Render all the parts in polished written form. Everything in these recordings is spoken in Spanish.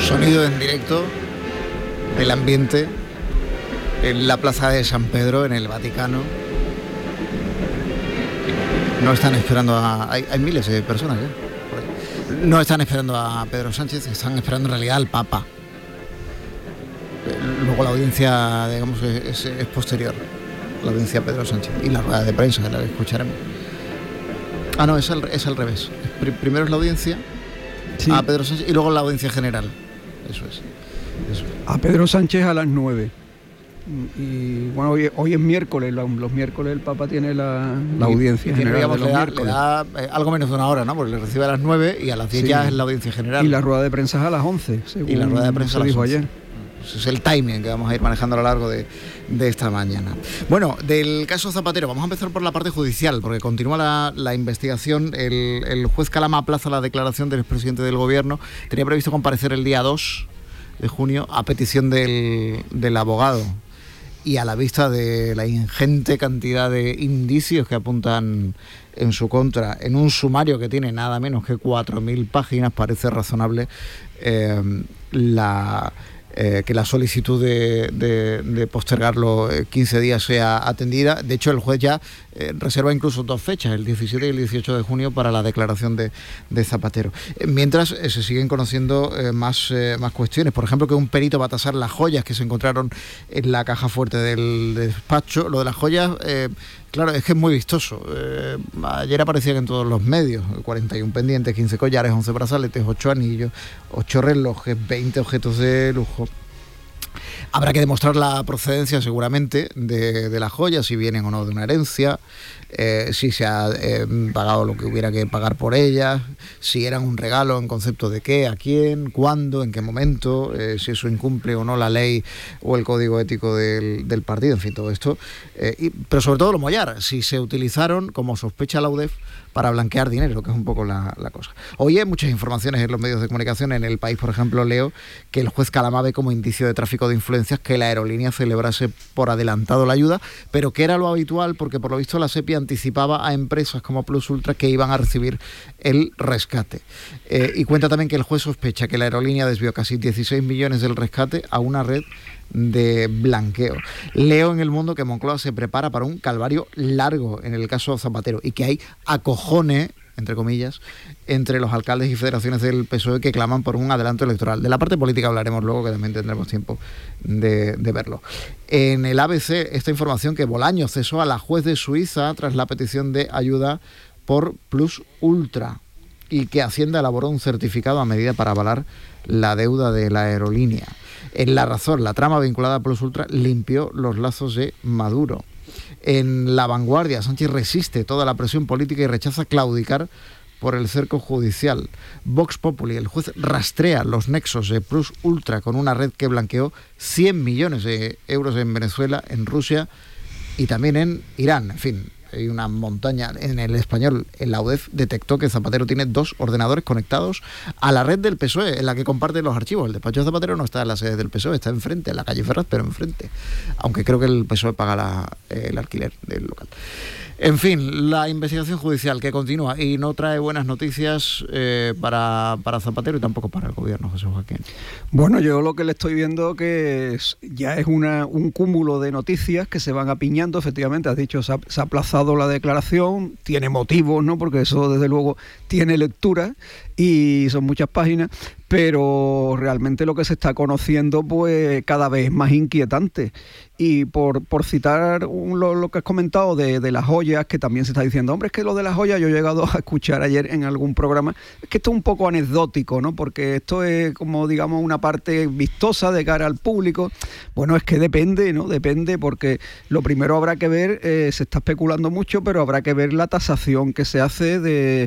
Sonido en directo del ambiente en la plaza de San Pedro, en el Vaticano. No están esperando a... Hay miles de personas, ¿eh? No están esperando a Pedro Sánchez, están esperando en realidad al Papa. Luego la audiencia, digamos, es posterior. La audiencia a Pedro Sánchez y la rueda de prensa, de la que escucharemos. Ah, no, es al revés. Primero es la audiencia, sí, a Pedro Sánchez, y luego la audiencia general. Eso es. A Pedro Sánchez a las 9. Y bueno, hoy es miércoles, los miércoles el Papa tiene la audiencia general de los miércoles. Le da algo menos de una hora, ¿no? Porque le recibe a las 9 y a las 10 ya es la audiencia general. Y la rueda de prensa es a las 11, según y la rueda de prensa se dijo 11. Ayer. Ese es el timing que vamos a ir manejando a lo largo de esta mañana. Bueno, del caso Zapatero, vamos a empezar por la parte judicial, porque continúa la investigación. El juez Calama aplaza la declaración del expresidente del Gobierno. Tenía previsto comparecer el día 2 de junio a petición del abogado. Y a la vista de la ingente cantidad de indicios que apuntan en su contra, en un sumario que tiene nada menos que 4.000 páginas, parece razonable que la solicitud de postergarlo 15 días sea atendida. De hecho, el juez ya reserva incluso 2 fechas, el 17 y el 18 de junio, para la declaración de Zapatero. Mientras se siguen conociendo más cuestiones. Por ejemplo, que un perito va a tasar las joyas que se encontraron en la caja fuerte del despacho. Lo de las joyas, claro, es que es muy vistoso. Ayer aparecían en todos los medios: 41 pendientes, 15 collares, 11 brazaletes, 8 anillos, 8 relojes, 20 objetos de lujo. Habrá que demostrar la procedencia seguramente de las joyas, si vienen o no de una herencia, si se ha pagado lo que hubiera que pagar por ellas, si eran un regalo en concepto de qué, a quién, cuándo, en qué momento, si eso incumple o no la ley o el código ético del partido, en fin, todo esto. Pero sobre todo lo mollar, si se utilizaron, como sospecha la UDEF, para blanquear dinero, que es un poco la cosa. Hoy hay muchas informaciones en los medios de comunicación. En El País, por ejemplo, leo que el juez Calama ve como indicio de tráfico de influencias que la aerolínea celebrase por adelantado la ayuda, pero que era lo habitual porque por lo visto la SEPI anticipaba a empresas como Plus Ultra que iban a recibir el rescate. Y cuenta también que el juez sospecha que la aerolínea desvió casi 16 millones del rescate a una red de blanqueo. Leo en El Mundo que Moncloa se prepara para un calvario largo en el caso Zapatero y que hay acojones, entre comillas, entre los alcaldes y federaciones del PSOE que claman por un adelanto electoral. De la parte política hablaremos luego, que también tendremos tiempo de verlo. En el ABC, esta información que Bolaños cesó a la juez de Suiza tras la petición de ayuda por Plus Ultra y que Hacienda elaboró un certificado a medida para avalar la deuda de la aerolínea. En La Razón, la trama vinculada a Plus Ultra limpió los lazos de Maduro. En La Vanguardia, Sánchez resiste toda la presión política y rechaza claudicar por el cerco judicial. Vox Populi, el juez rastrea los nexos de Plus Ultra con una red que blanqueó 100 millones de euros en Venezuela, en Rusia y también en Irán. En fin, hay una montaña. En El Español, en la UDEF detectó que Zapatero tiene 2 ordenadores conectados a la red del PSOE, en la que comparten los archivos. El despacho de Zapatero no está en la sede del PSOE, está enfrente, en la calle Ferraz, pero enfrente. Aunque creo que el PSOE paga el alquiler del local. En fin, la investigación judicial que continúa y no trae buenas noticias para Zapatero y tampoco para el gobierno, José Joaquín. Bueno, yo lo que le estoy viendo que ya es un cúmulo de noticias que se van apiñando. Efectivamente, has dicho, se ha aplazado la declaración, tiene motivos, ¿no? Porque eso desde luego tiene lectura y son muchas páginas, pero realmente lo que se está conociendo pues cada vez es más inquietante. Y por citar lo que has comentado de las joyas, que también se está diciendo, hombre, es que lo de las joyas yo he llegado a escuchar ayer en algún programa, es que esto es un poco anecdótico, ¿no? Porque esto es como, digamos, una parte vistosa de cara al público. Bueno, es que depende, ¿no? Depende, porque lo primero habrá que ver, se está especulando mucho, pero habrá que ver la tasación que se hace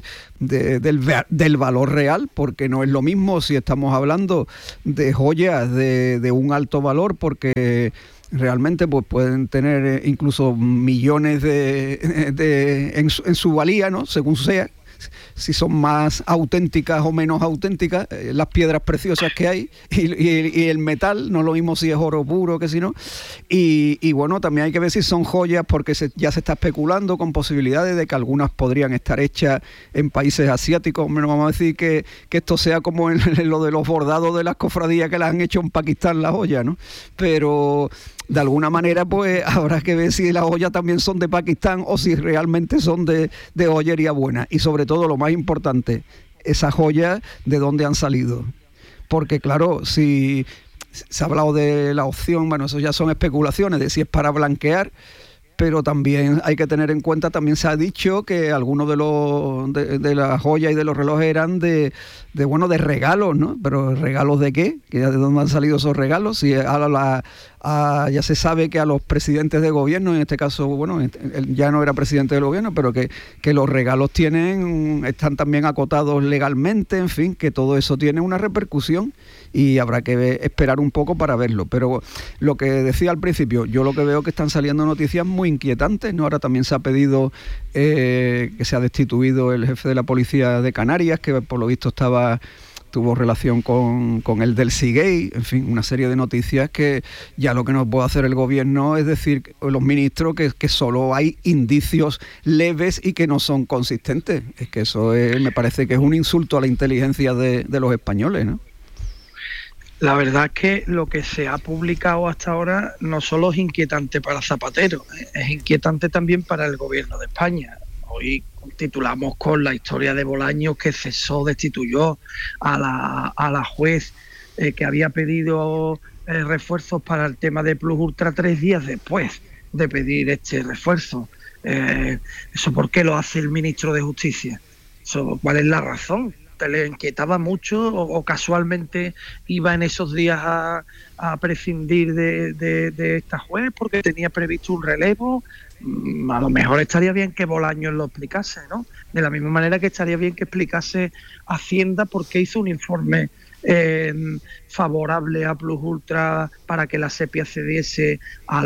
del valor real, porque no es lo mismo si estamos hablando de joyas de un alto valor, porque realmente pues pueden tener incluso millones en su valía, ¿no? Según sea, si son más auténticas o menos auténticas, las piedras preciosas que hay y el metal, no lo mismo si es oro puro que si no. Y bueno, también hay que ver si son joyas, porque ya se está especulando con posibilidades de que algunas podrían estar hechas en países asiáticos. No vamos a decir que esto sea como en lo de los bordados de las cofradías que las han hecho en Pakistán, las joyas, ¿no? Pero de alguna manera pues habrá que ver si las joyas también son de Pakistán o si realmente son de joyería buena. Y sobre todo, lo más importante, esas joyas de dónde han salido. Porque claro, si se ha hablado de la opción, bueno, eso ya son especulaciones de si es para blanquear, pero también hay que tener en cuenta, también se ha dicho que algunos de las joyas y de los relojes eran de regalos, ¿no? Pero ¿regalos de qué? ¿De dónde han salido esos regalos? Si ya se sabe que a los presidentes de gobierno, en este caso, bueno, él ya no era presidente del gobierno, pero que los regalos están también acotados legalmente, en fin, que todo eso tiene una repercusión y habrá que esperar un poco para verlo. Pero lo que decía al principio, yo lo que veo que están saliendo noticias muy inquietantes, ¿no? Ahora también se ha pedido que se ha destituido el jefe de la policía de Canarias, que por lo visto tuvo relación con el del Seagate, en fin, una serie de noticias que ya lo que no puede hacer el gobierno es decir, los ministros, que solo hay indicios leves y que no son consistentes. Es que eso me parece que es un insulto a la inteligencia de los españoles, ¿no? La verdad es que lo que se ha publicado hasta ahora no solo es inquietante para Zapatero, es inquietante también para el gobierno de España. Hoy titulamos con la historia de Bolaños, que destituyó a la juez que había pedido refuerzos para el tema de Plus Ultra 3 días después de pedir este refuerzo. ¿Eso por qué lo hace el ministro de Justicia? ¿Cuál es la razón? ¿Te le inquietaba mucho o casualmente iba en esos días a prescindir de esta juez porque tenía previsto un relevo? A lo mejor estaría bien que Bolaños lo explicase, ¿no? De la misma manera que estaría bien que explicase Hacienda por qué hizo un informe favorable a Plus Ultra para que la SEPI accediese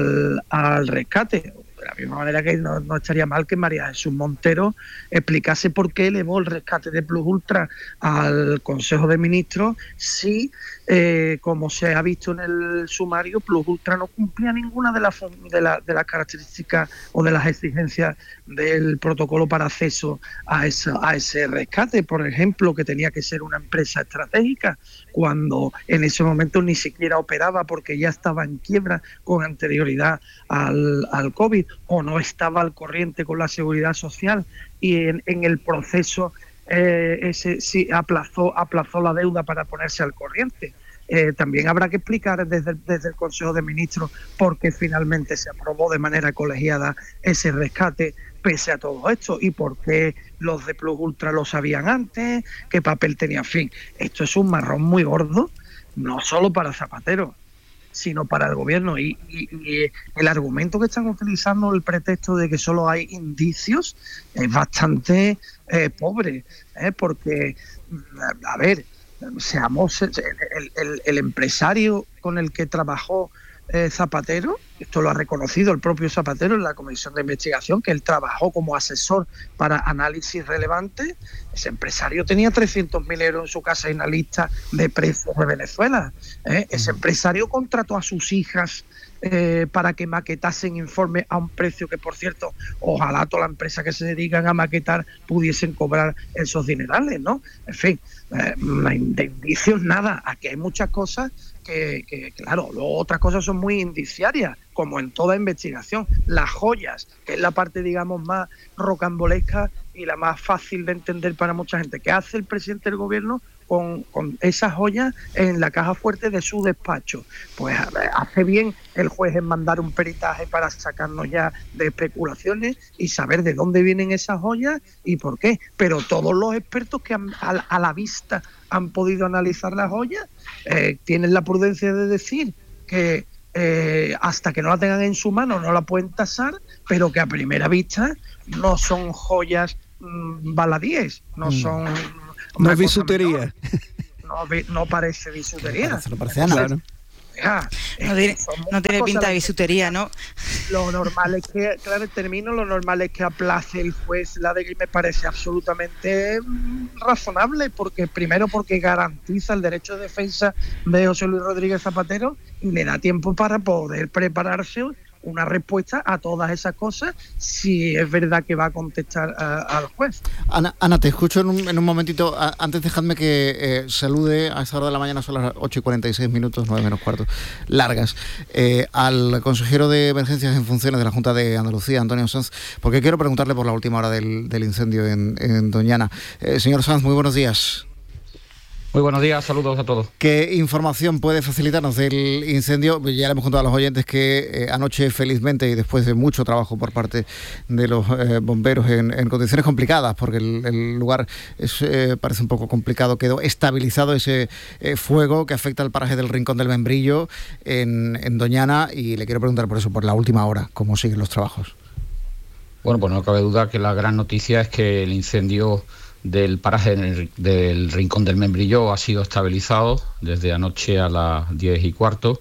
al rescate. De la misma manera que no estaría mal que María Jesús Montero explicase por qué elevó el rescate de Plus Ultra al Consejo de Ministros si, como se ha visto en el sumario, Plus Ultra no cumplía ninguna de las características o de las exigencias del protocolo para acceso a ese rescate. Por ejemplo, que tenía que ser una empresa estratégica, cuando en ese momento ni siquiera operaba porque ya estaba en quiebra con anterioridad al COVID, o no estaba al corriente con la seguridad social, y en el proceso ese sí aplazó la deuda para ponerse al corriente. También habrá que explicar desde el Consejo de Ministros por qué finalmente se aprobó de manera colegiada ese rescate pese a todo esto, y por qué los de Plus Ultra lo sabían antes, qué papel tenía. En fin, esto es un marrón muy gordo, no solo para Zapatero, sino para el gobierno, y el argumento que están utilizando, el pretexto de que solo hay indicios, es bastante pobre, porque, a ver, seamos el empresario con el que trabajó Zapatero, esto lo ha reconocido el propio Zapatero en la comisión de investigación, que él trabajó como asesor para análisis relevantes. Ese empresario tenía 300.000 euros en su casa en la lista de precios de Venezuela. Ese empresario contrató a sus hijas para que maquetasen informes a un precio que, por cierto, ojalá toda la empresa que se dedican a maquetar pudiesen cobrar esos dinerales, ¿no? En fin, de indicios nada. Aquí hay muchas cosas que claro, luego otras cosas son muy indiciarias, como en toda investigación. Las joyas, que es la parte, digamos, más rocambolesca y la más fácil de entender para mucha gente. ¿Qué hace el presidente del gobierno con esas joyas en la caja fuerte de su despacho? Pues hace bien el juez en mandar un peritaje para sacarnos ya de especulaciones y saber de dónde vienen esas joyas y por qué. Pero todos los expertos que a la vista han podido analizar las joyas tienen la prudencia de decir que hasta que no la tengan en su mano no la pueden tasar, pero que a primera vista no son joyas baladíes, no son... No es bisutería. No parece bisutería. No parece nada. Claro. No tiene pinta de bisutería, ¿no? Lo normal es que, claro, lo normal es que aplace el juez la de que me parece absolutamente razonable, porque primero porque garantiza el derecho de defensa de José Luis Rodríguez Zapatero y le da tiempo para poder prepararse una respuesta a todas esas cosas, si es verdad que va a contestar al juez. Ana, te escucho en un momentito. Antes dejadme que salude a esta hora de la mañana, son las 8:46, 9 menos cuarto, largas, al consejero de Emergencias en Funciones de la Junta de Andalucía, Antonio Sanz, porque quiero preguntarle por la última hora del incendio en Doñana. Señor Sanz, muy buenos días. Muy buenos días, saludos a todos. ¿Qué información puede facilitarnos del incendio? Ya le hemos contado a los oyentes que anoche, felizmente, y después de mucho trabajo por parte de los bomberos en condiciones complicadas, porque el lugar parece un poco complicado, quedó estabilizado ese fuego que afecta al paraje del Rincón del Membrillo en Doñana, y le quiero preguntar por eso, por la última hora, ¿cómo siguen los trabajos? Bueno, pues no cabe duda que la gran noticia es que el incendio del paraje del Rincón del Membrillo ha sido estabilizado desde anoche a las 10:15,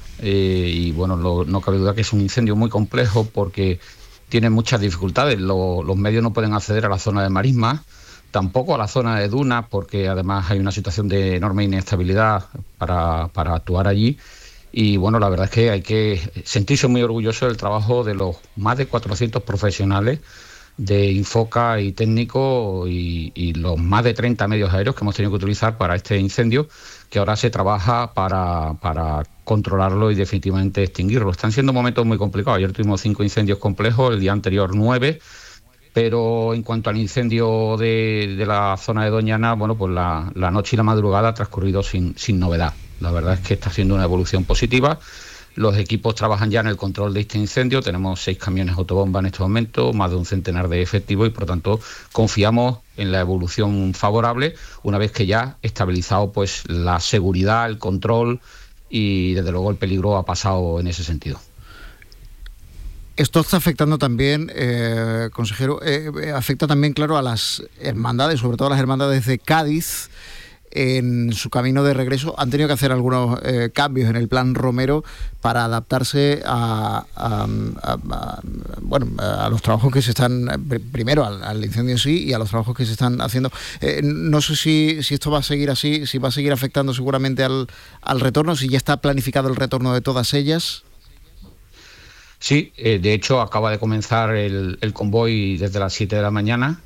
y bueno, no cabe duda que es un incendio muy complejo porque tiene muchas dificultades. Los medios no pueden acceder a la zona de marismas, tampoco a la zona de dunas, porque además hay una situación de enorme inestabilidad para actuar allí. Y bueno, la verdad es que hay que sentirse muy orgulloso del trabajo de los más de 400 profesionales de Infoca y técnico y los más de 30 medios aéreos que hemos tenido que utilizar para este incendio, que ahora se trabaja para controlarlo y definitivamente extinguirlo. Están siendo momentos muy complicados. Ayer tuvimos 5 incendios complejos, el día anterior 9, pero en cuanto al incendio de la zona de Doñana, bueno, pues la noche y la madrugada ha transcurrido sin novedad. La verdad es que está siendo una evolución positiva. Los equipos trabajan ya en el control de este incendio. Tenemos 6 camiones autobomba en este momento, más de un centenar de efectivos, y por lo tanto confiamos en la evolución favorable una vez que ya estabilizado pues la seguridad, el control, y desde luego el peligro ha pasado en ese sentido. Esto está afectando también, consejero, afecta también, claro, a las hermandades, sobre todo a las hermandades de Cádiz. En su camino de regreso han tenido que hacer algunos cambios en el plan Romero para adaptarse a los trabajos que se están, primero al incendio en sí y a los trabajos que se están haciendo. No sé si esto va a seguir así, si va a seguir afectando seguramente al retorno, si ya está planificado el retorno de todas ellas. Sí, de hecho acaba de comenzar el convoy desde las 7 de la mañana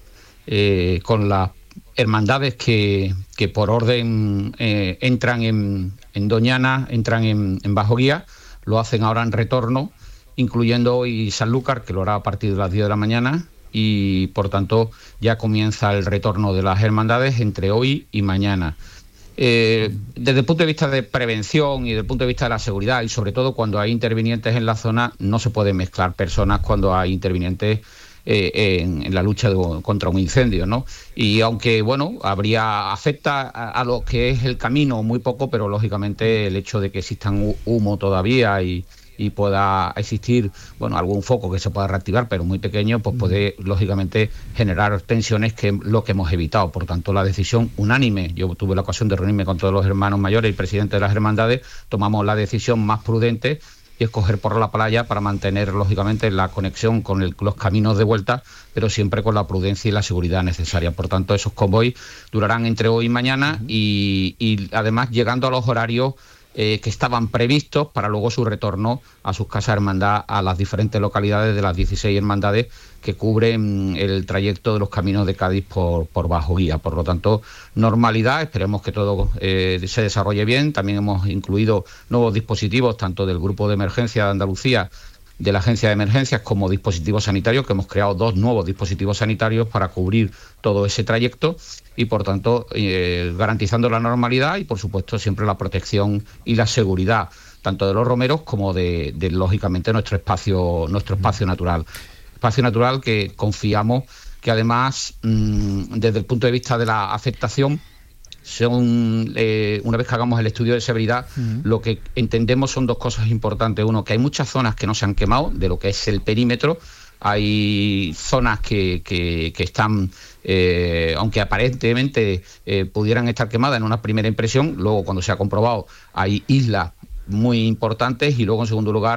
con las hermandades que por orden entran en Doñana, entran en Bajo Guía, lo hacen ahora en retorno, incluyendo hoy Sanlúcar, que lo hará a partir de las 10 de la mañana, y por tanto ya comienza el retorno de las hermandades entre hoy y mañana. Desde el punto de vista de prevención y desde el punto de vista de la seguridad, y sobre todo cuando hay intervinientes en la zona, no se puede mezclar personas cuando hay intervinientes en la lucha contra un incendio, ¿no? Y aunque, bueno, afecta a lo que es el camino muy poco, pero lógicamente el hecho de que existan humo todavía y pueda existir, bueno, algún foco que se pueda reactivar, pero muy pequeño, pues puede, lógicamente, generar tensiones, que es lo que hemos evitado. Por tanto, la decisión unánime, yo tuve la ocasión de reunirme con todos los hermanos mayores y presidentes de las hermandades, tomamos la decisión más prudente, y escoger por la playa para mantener, lógicamente, la conexión con los caminos de vuelta, pero siempre con la prudencia y la seguridad necesaria. Por tanto, esos convoys durarán entre hoy y mañana, y además llegando a los horarios que estaban previstos para luego su retorno a sus casas hermandad a las diferentes localidades de las 16 hermandades que cubren el trayecto de los caminos de Cádiz por Bajo Guía. Por lo tanto, normalidad, esperemos que todo se desarrolle bien. También hemos incluido nuevos dispositivos, tanto del Grupo de Emergencia de Andalucía, de la Agencia de Emergencias, como dispositivos sanitarios, que hemos creado 2 nuevos dispositivos sanitarios para cubrir todo ese trayecto y, por tanto, garantizando la normalidad y, por supuesto, siempre la protección y la seguridad, tanto de los romeros como de lógicamente, nuestro espacio natural. Espacio natural que confiamos que, además, desde el punto de vista de la afectación, una vez que hagamos el estudio de severidad, lo que entendemos son 2 cosas importantes. Uno, que hay muchas zonas que no se han quemado de lo que es el perímetro. Hay zonas que están, aunque aparentemente pudieran estar quemadas en una primera impresión, luego cuando se ha comprobado hay islas muy importantes, y luego en segundo lugar